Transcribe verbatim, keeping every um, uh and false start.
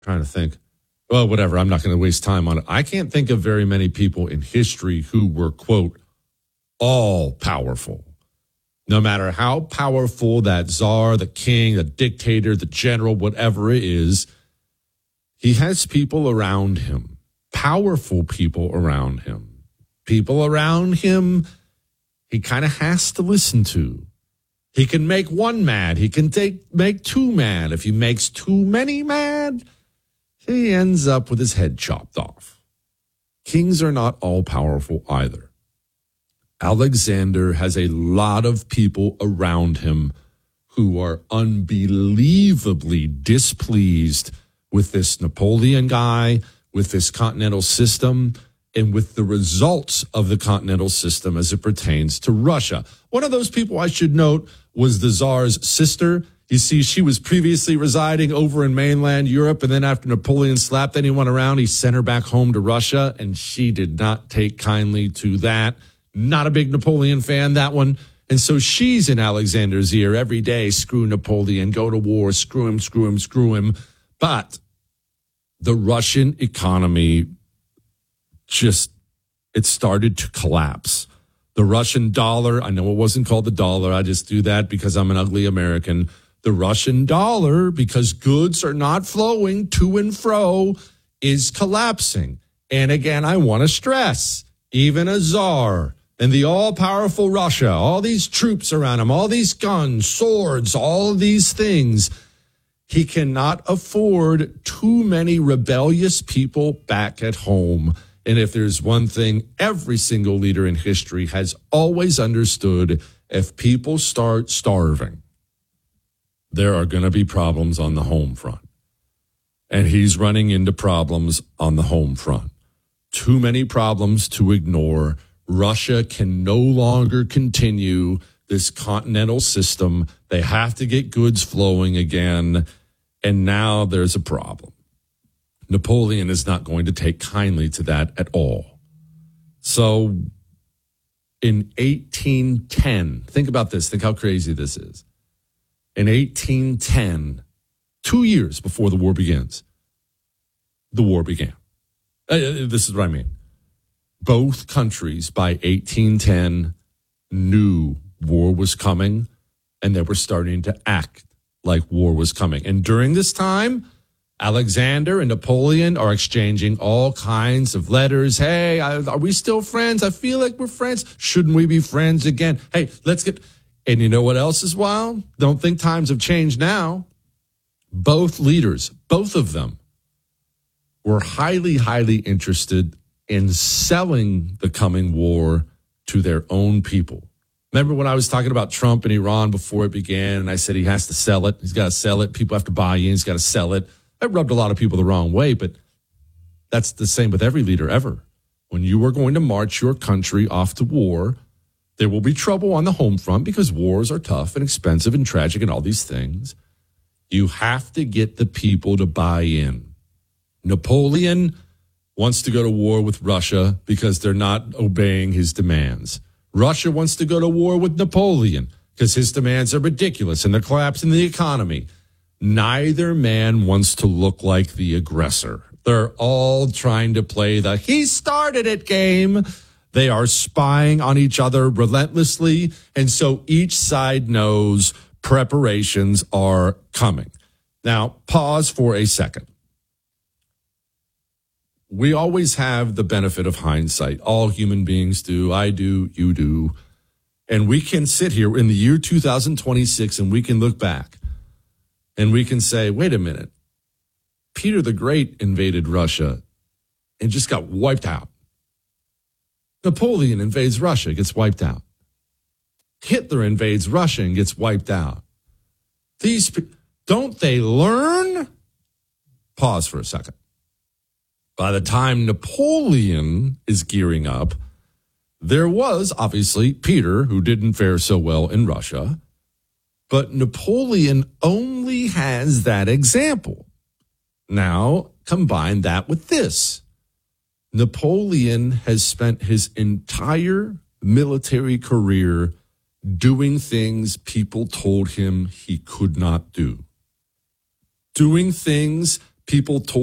Trying to think. Well, whatever. I'm not going to waste time on it. I can't think of very many people in history who were, quote, all powerful. No matter how powerful that czar, the king, the dictator, the general, whatever it is, he has people around him, powerful people around him, people around him he kind of has to listen to. He can make one mad. He can take make two mad. If he makes too many mad, he ends up with his head chopped off. Kings are not all powerful either. Alexander has a lot of people around him who are unbelievably displeased with this Napoleon guy, with this continental system, and with the results of the continental system as it pertains to Russia. One of those people I should note was the Tsar's sister. You see, she was previously residing over in mainland Europe, and then after Napoleon slapped anyone around, he sent her back home to Russia, and she did not take kindly to that. Not a big Napoleon fan, that one. And so she's in Alexander's ear every day, screw Napoleon, go to war, screw him, screw him, screw him. But the Russian economy just, it started to collapse. The Russian dollar, I know it wasn't called the dollar, I just do that because I'm an ugly American. The Russian dollar, because goods are not flowing to and fro, is collapsing. And again, I want to stress, even a czar and the all-powerful Russia, all these troops around him, all these guns, swords, all these things, he cannot afford too many rebellious people back at home. And if there's one thing every single leader in history has always understood, if people start starving, there are going to be problems on the home front. And he's running into problems on the home front. Too many problems to ignore. Russia can no longer continue this continental system. They have to get goods flowing again. And now there's a problem. Napoleon is not going to take kindly to that at all. So in eighteen ten, think about this. Think how crazy this is. In eighteen ten, two years before the war begins, the war began. Uh, this is what I mean. Both countries by eighteen ten knew war was coming, and they were starting to act like war was coming. And during this time, Alexander and Napoleon are exchanging all kinds of letters. Hey, are we still friends? I feel like we're friends. Shouldn't we be friends again? Hey, let's get... And you know what else is wild? Don't think times have changed now. Both leaders, both of them, were highly, highly interested in selling the coming war to their own people. Remember when I was talking about Trump and Iran before it began, and I said he has to sell it. He's got to sell it. People have to buy in. He's got to sell it. That rubbed a lot of people the wrong way, but that's the same with every leader ever. When you are going to march your country off to war, there will be trouble on the home front because wars are tough and expensive and tragic and all these things. You have to get the people to buy in. Napoleon wants to go to war with Russia because they're not obeying his demands. Russia wants to go to war with Napoleon because his demands are ridiculous and they're collapsing the economy. Neither man wants to look like the aggressor. They're all trying to play the he started it game. They are spying on each other relentlessly. And so each side knows preparations are coming. Now, pause for a second. We always have the benefit of hindsight. All human beings do. I do. You do. And we can sit here in the year two thousand twenty-six and we can look back and we can say, wait a minute. Peter the Great invaded Russia and just got wiped out. Napoleon invades Russia, gets wiped out. Hitler invades Russia and gets wiped out. These, don't they learn? Pause for a second. By the time Napoleon is gearing up, there was obviously Peter, who didn't fare so well in Russia, but Napoleon only has that example. Now, combine that with this. Napoleon has spent his entire military career doing things people told him he could not do. Doing things people told